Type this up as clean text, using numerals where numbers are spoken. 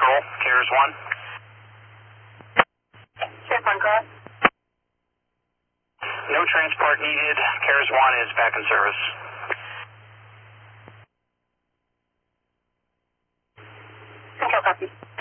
control, CARES 1. Check 1, call. No transport needed, CARES 1 is back in service. Control copy.